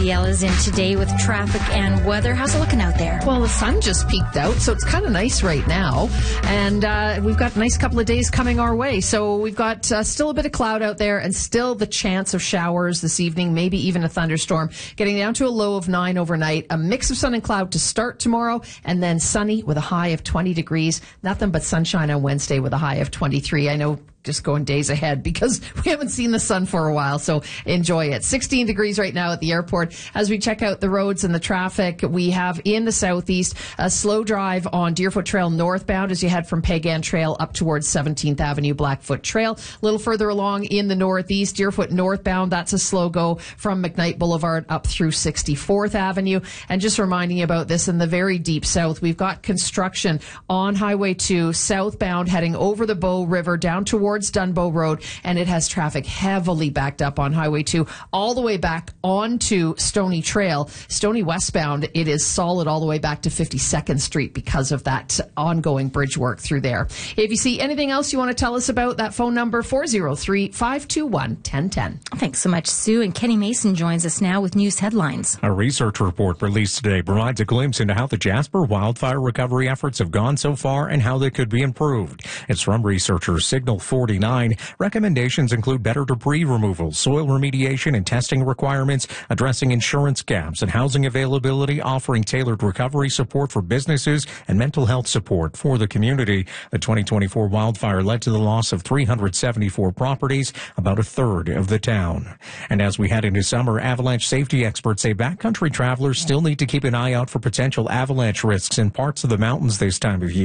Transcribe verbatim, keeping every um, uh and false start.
Katie L is in today with traffic and weather. How's it looking out there? Well, the sun just peeked out, so it's kind of nice right now. And uh, we've got a nice couple of days coming our way. So we've got uh, still a bit of cloud out there and still the chance of showers this evening, maybe even a thunderstorm, getting down to a low of nine overnight. A mix of sun and cloud to start tomorrow, and then sunny with a high of twenty degrees. Nothing but sunshine on Wednesday with a high of twenty-three. I know, just going days ahead because we haven't seen the sun for a while, so enjoy it. sixteen degrees right now at the airport. As we check out the roads and the traffic, we have in the southeast a slow drive on Deerfoot Trail northbound as you head from Pagan Trail up towards seventeenth Avenue Blackfoot Trail. A little further along in the northeast, Deerfoot northbound, that's a slow go from McKnight Boulevard up through sixty-fourth Avenue. And just reminding you about this, in the very deep south, we've got construction on Highway two southbound heading over the Bow River down towards Dunbow Road, and it has traffic heavily backed up on Highway two all the way back onto Stony Trail. Stony westbound, it is solid all the way back to fifty-second Street because of that ongoing bridge work through there. If you see anything else you want to tell us about, that phone number four oh three, five two one, one oh one oh. Thanks so much, Sue. And Kenny Mason joins us now with news headlines. A research report released today provides a glimpse into how the Jasper wildfire recovery efforts have gone so far and how they could be improved. It's from researchers Signal forty-nine. Recommendations include better debris removal, soil remediation and testing requirements, addressing insurance gaps and housing availability, offering tailored recovery support for businesses, and mental health support for the community. The twenty twenty-four wildfire led to the loss of three hundred seventy-four properties, about a third of the town. And as we head into summer, avalanche safety experts say backcountry travelers still need to keep an eye out for potential avalanche risks in parts of the mountains this time of year.